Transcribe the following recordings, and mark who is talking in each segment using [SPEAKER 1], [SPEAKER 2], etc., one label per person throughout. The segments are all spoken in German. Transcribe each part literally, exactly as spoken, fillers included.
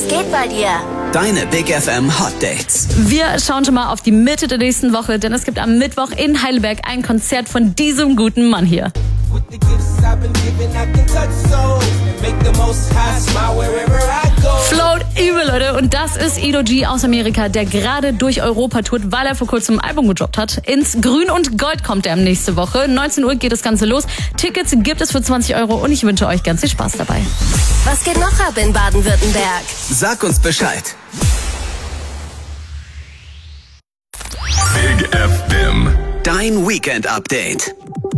[SPEAKER 1] geht bei dir?
[SPEAKER 2] Deine Big F M Hot Dates.
[SPEAKER 3] Wir schauen schon mal auf die Mitte der nächsten Woche, denn es gibt am Mittwoch in Heidelberg ein Konzert von diesem guten Mann hier. Float übel, Leute. Und das ist Edo G aus Amerika, der gerade durch Europa tourt, weil er vor kurzem ein Album gedroppt hat. Ins Grün und Gold kommt er nächste Woche. neunzehn Uhr geht das Ganze los. Tickets gibt es für zwanzig Euro und ich wünsche euch ganz viel Spaß dabei.
[SPEAKER 1] Was geht noch ab in Baden-Württemberg?
[SPEAKER 2] Sag uns Bescheid.
[SPEAKER 4] Big F M.
[SPEAKER 2] Dein Weekend-Update.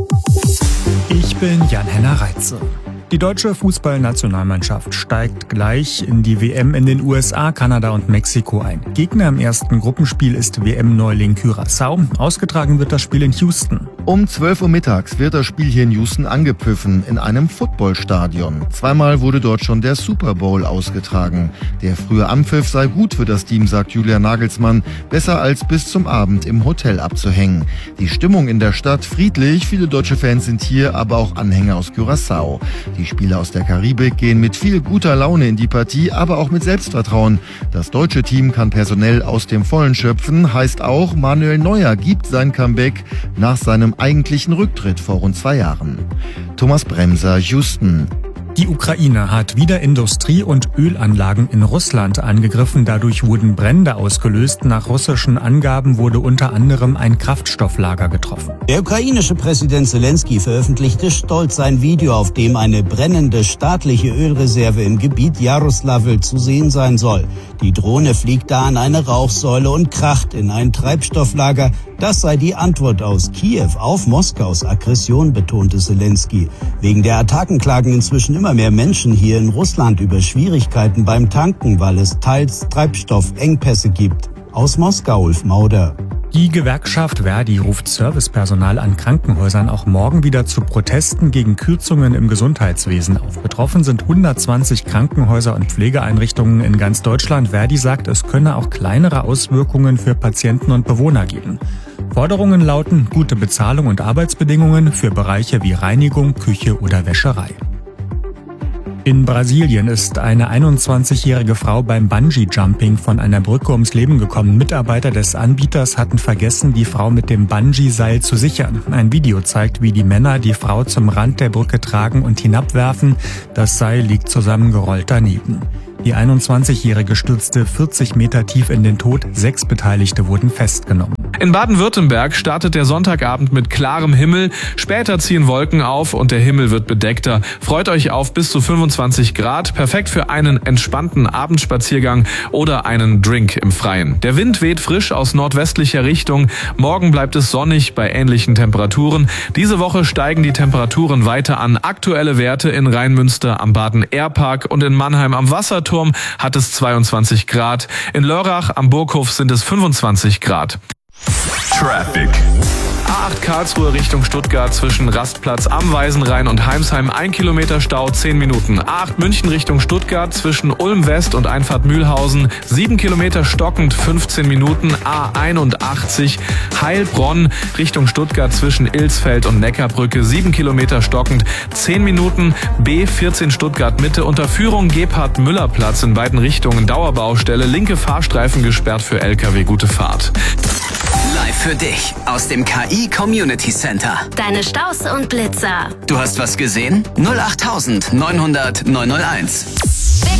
[SPEAKER 5] Ich bin Jan-Henner Reitze. Die deutsche Fußballnationalmannschaft steigt gleich in die W M in den U S A, Kanada und Mexiko ein. Gegner im ersten Gruppenspiel ist W M-Neuling Curaçao. Ausgetragen wird das Spiel in Houston.
[SPEAKER 6] Um zwölf Uhr mittags wird das Spiel hier in Houston angepfiffen, in einem Footballstadion. Zweimal wurde dort schon der Super Bowl ausgetragen. Der frühe Anpfiff sei gut für das Team, sagt Julian Nagelsmann. Besser als bis zum Abend im Hotel abzuhängen. Die Stimmung in der Stadt friedlich. Viele deutsche Fans sind hier, aber auch Anhänger aus Curaçao. Die Spieler aus der Karibik gehen mit viel guter Laune in die Partie, aber auch mit Selbstvertrauen. Das deutsche Team kann personell aus dem Vollen schöpfen, heißt auch, Manuel Neuer gibt sein Comeback nach seinem eigentlichen Rücktritt vor rund zwei Jahren. Thomas Bremser, Houston.
[SPEAKER 5] Die Ukraine hat wieder Industrie- und Ölanlagen in Russland angegriffen. Dadurch wurden Brände ausgelöst. Nach russischen Angaben wurde unter anderem ein Kraftstofflager getroffen.
[SPEAKER 7] Der ukrainische Präsident Zelensky veröffentlichte stolz ein Video, auf dem eine brennende staatliche Ölreserve im Gebiet Jaroslawl zu sehen sein soll. Die Drohne fliegt da an eine Rauchsäule und kracht in ein Treibstofflager. Das sei die Antwort aus Kiew auf Moskaus Aggression, betonte Zelensky. Wegen der Attacken klagen inzwischen immer mehr Menschen hier in Russland über Schwierigkeiten beim Tanken, weil es teils Treibstoffengpässe gibt. Aus Moskau, Ulf Mauder.
[SPEAKER 5] Die Gewerkschaft Verdi ruft Servicepersonal an Krankenhäusern auch morgen wieder zu Protesten gegen Kürzungen im Gesundheitswesen auf. Betroffen sind hundertzwanzig Krankenhäuser und Pflegeeinrichtungen in ganz Deutschland. Verdi sagt, es könne auch kleinere Auswirkungen für Patienten und Bewohner geben. Forderungen lauten gute Bezahlung und Arbeitsbedingungen für Bereiche wie Reinigung, Küche oder Wäscherei. In Brasilien ist eine einundzwanzigjährige Frau beim Bungee-Jumping von einer Brücke ums Leben gekommen. Mitarbeiter des Anbieters hatten vergessen, die Frau mit dem Bungee-Seil zu sichern. Ein Video zeigt, wie die Männer die Frau zum Rand der Brücke tragen und hinabwerfen. Das Seil liegt zusammengerollt daneben. Die einundzwanzigjährige stürzte vierzig Meter tief in den Tod. Sechs Beteiligte wurden festgenommen.
[SPEAKER 8] In Baden-Württemberg startet der Sonntagabend mit klarem Himmel. Später ziehen Wolken auf und der Himmel wird bedeckter. Freut euch auf bis zu fünfundzwanzig Grad. Perfekt für einen entspannten Abendspaziergang oder einen Drink im Freien. Der Wind weht frisch aus nordwestlicher Richtung. Morgen bleibt es sonnig bei ähnlichen Temperaturen. Diese Woche steigen die Temperaturen weiter an. Aktuelle Werte in Rheinmünster am Baden-Airpark und in Mannheim am Wasserturm hat es zweiundzwanzig Grad. In Lörrach am Burghof sind es fünfundzwanzig Grad.
[SPEAKER 4] Traffic.
[SPEAKER 8] A acht Karlsruhe Richtung Stuttgart zwischen Rastplatz am Weißenrhein und Heimsheim ein Kilometer Stau, zehn Minuten. A acht München Richtung Stuttgart zwischen Ulm West und Einfahrt Mühlhausen, sieben Kilometer stockend, fünfzehn Minuten. A einundachtzig Heilbronn Richtung Stuttgart zwischen Ilsfeld und Neckarbrücke, sieben Kilometer stockend, zehn Minuten. B vierzehn Stuttgart Mitte unter Führung Gebhard-Müller-Platz in beiden Richtungen, Dauerbaustelle, linke Fahrstreifen gesperrt für L K W, gute Fahrt.
[SPEAKER 2] Live für dich aus dem K I Community Center.
[SPEAKER 1] Deine Staus und Blitzer.
[SPEAKER 2] Du hast was gesehen? null acht neunhundert neunhundert neunhunderteins.